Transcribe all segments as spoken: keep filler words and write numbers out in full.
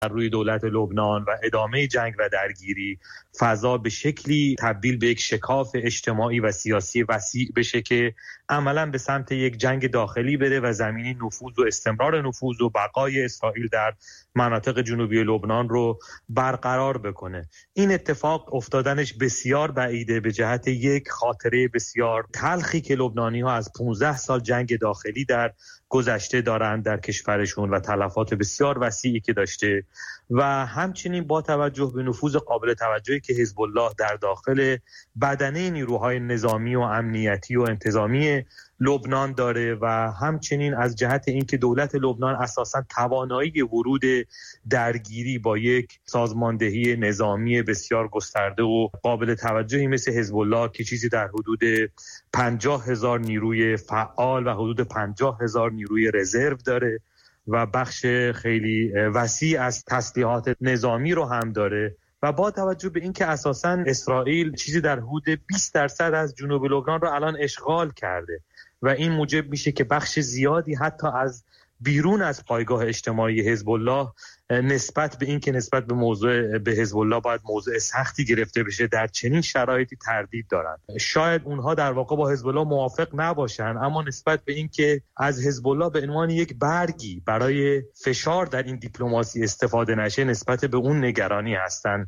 روی دولت لبنان و ادامه جنگ و درگیری فضا به شکلی تبدیل به یک شکاف اجتماعی و سیاسی وسیع بشه که عملاً به سمت یک جنگ داخلی بره و زمینی نفوذ و استمرار نفوذ و بقای اسرائیل در مناطق جنوبی لبنان رو برقرار بکنه. این اتفاق افتادنش بسیار بعیده به جهت یک خاطره بسیار تلخی که لبنانی‌ها از پانزده سال جنگ داخلی در گذشته دارند در کشورشون و تلفات بسیار وسیعی که داشته و همچنین با توجه به نفوذ قابل توجهی که حزب الله در داخل بدنه نیروهای نظامی و امنیتی و انتظامی لبنان داره و همچنین از جهت اینکه دولت لبنان اساساً توانایی ورود درگیری با یک سازماندهی نظامی بسیار گسترده و قابل توجهی مثل حزب الله که چیزی در حدود پنجاه هزار نیروی فعال و حدود پنجاه هزار نیروی رزرو داره و بخش خیلی وسیع از تسلیحات نظامی رو هم داره و با توجه به اینکه اساساً اسرائیل چیزی در حدود بیست درصد از جنوب لبنان رو الان اشغال کرده و این موجب میشه که بخش زیادی حتی از بیرون از پایگاه اجتماعی حزب الله نسبت به این که نسبت به موضوع به حزب الله باید موضوع سختی گرفته بشه در چنین شرایطی تردید دارن. شاید اونها در واقع با حزب الله موافق نباشن، اما نسبت به این که از حزب الله به عنوان یک برگی برای فشار در این دیپلماسی استفاده نشه نسبت به اون نگرانی هستن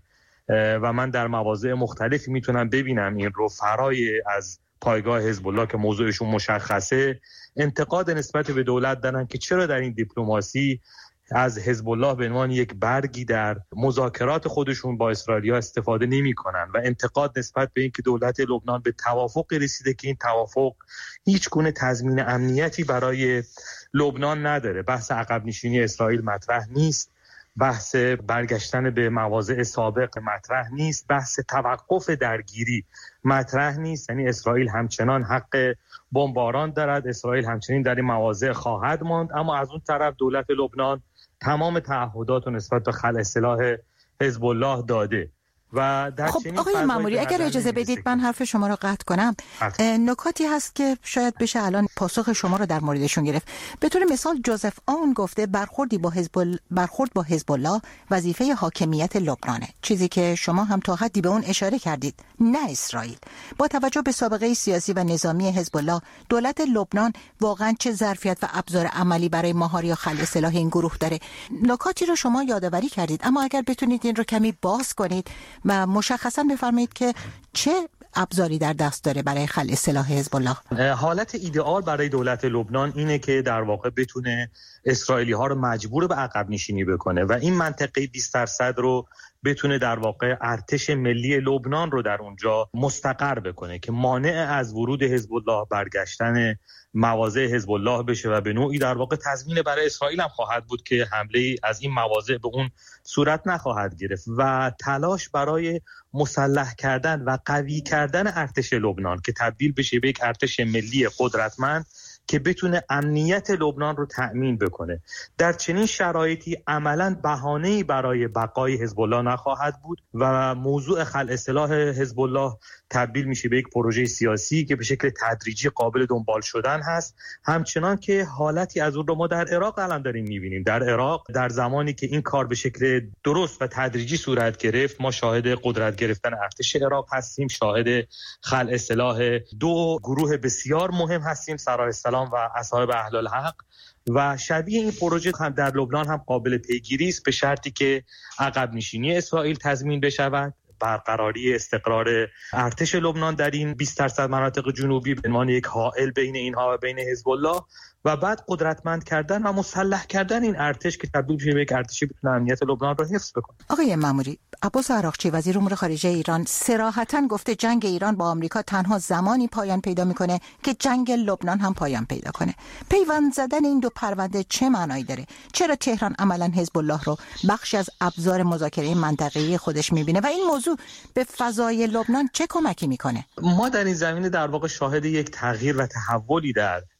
و من در مواضع مختلفی میتونم ببینم این رو فرای از پایگاه حزب الله که موضوعشون مشخصه انتقاد نسبت به دولت دارن که چرا در این دیپلماسی از حزب الله به عنوان یک برگی در مذاکرات خودشون با اسرائیلیا استفاده نمی‌کنن و انتقاد نسبت به اینکه دولت لبنان به توافق رسیده که این توافق هیچ گونه تضمین امنیتی برای لبنان نداره. بحث عقب نشینی اسرائیل مطرح نیست، بحث برگشتن به مواضع سابق مطرح نیست، بحث توقف درگیری مطرح نیست. یعنی اسرائیل همچنان حق بمباران دارد، اسرائیل همچنین در این مواضع خواهد ماند، اما از اون طرف دولت لبنان تمام تعهدات رو نسبت به خلع سلاح حزب الله داده. و در خب آقای ماموری اگر اجازه بدید من حرف شما رو قطع کنم، نکاتی هست که شاید بشه الان پاسخ شما رو در موردشون گرفت. به طور مثال جوزف آون گفته برخوردی با حزب ال... برخورد با حزب الله وظیفه حاکمیت لبنانه، چیزی که شما هم تا حدی به اون اشاره کردید، نه اسرائیل. با توجه به سابقه سیاسی و نظامی حزب الله، دولت لبنان واقعا چه ظرفیت و ابزار عملی برای مهار یا خلع سلاح این گروه داره؟ نکاتی رو شما یادآوری کردید، اما اگر بتونید این رو کمی باز کنید و مشخصا بفرمایید که چه ابزاری در دست داره برای خلع سلاح حزب الله. حالت ایدئال برای دولت لبنان اینه که در واقع بتونه اسرائیلی ها رو مجبور به عقب نشینی بکنه و این منطقه بیست درصد رو بتونه در واقع ارتش ملی لبنان رو در اونجا مستقر بکنه که مانع از ورود حزب الله، برگشتن مواضع حزب الله بشه و به نوعی در واقع تضمین برای اسرائیل هم خواهد بود که حمله از این مواضع به اون صورت نخواهد گرفت و تلاش برای مسلح کردن و قوی کردن ارتش لبنان که تبدیل بشه به یک ارتش ملی قدرتمند که بتونه امنیت لبنان رو تأمین بکنه. در چنین شرایطی عملاً بهانه‌ای برای بقای حزب الله نخواهد بود و موضوع خلع سلاح حزب الله تبدیل میشه به یک پروژه سیاسی که به شکل تدریجی قابل دنبال شدن هست، همچنان که حالتی از اون رو ما در عراق الان داریم میبینیم. در عراق در زمانی که این کار به شکل درست و تدریجی صورت گرفت، ما شاهد قدرت گرفتن ارتش عراق هستیم، شاهد خلع سلاح دو گروه بسیار مهم هستیم، سراح السلام و اصحاب اهل الحق، و شبیه این پروژه هم در لبنان هم قابل پیگیری است به شرطی که عقب نشینی اسرائیل تضمین بشود، برقراری استقرار ارتش لبنان در این بیست درصد مناطق جنوبی به عنوان یک حائل بین اینها و بین حزب الله، و بعد قدرتمند کردن و مسلح کردن این ارتش که تبدیل بشه به یک ارتشی بتونه امنیت لبنان رو حفظ بکنه. آقای ماموری، عباس عراقچی وزیر امور خارجه ایران صراحتاً گفته جنگ ایران با آمریکا تنها زمانی پایان پیدا میکنه که جنگ لبنان هم پایان پیدا کنه. پیوند زدن این دو پرونده چه معنایی داره؟ چرا تهران عملاً حزب الله رو بخشی از ابزار مذاکره منطقه‌ای خودش میبینه و این موضوع به فضای لبنان چه کمکی میکنه؟ ما در این زمینه در واقع شاهد یک تغییر و تحولی در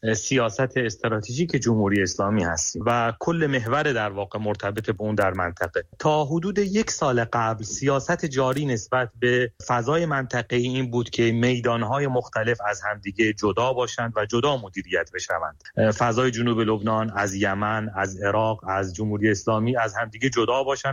سیاست استراتژیک جمهوری اسلامی هستیم و کل محور در واقع مرتبط به اون در منطقه. تا حدود یک سال قبل سیاست جاری نسبت به فضای منطقه‌ای این بود که میدانهای مختلف از همدیگه جدا باشند و جدا مدیریت بشوند. فضای جنوب لبنان از یمن، از عراق، از جمهوری اسلامی از همدیگه جدا باشند